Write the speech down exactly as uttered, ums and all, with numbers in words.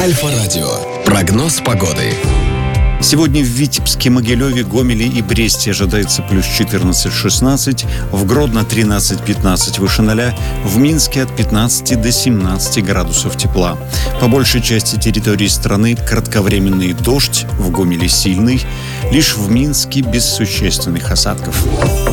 Альфа-радио. Прогноз погоды. Сегодня в Витебске, Могилеве, Гомеле и Бресте ожидается плюс четырнадцать-шестнадцать, в Гродно тринадцать-пятнадцать выше ноля, в Минске от пятнадцати до семнадцати градусов тепла. По большей части территории страны кратковременный дождь, в Гомеле сильный, лишь в Минске без существенных осадков.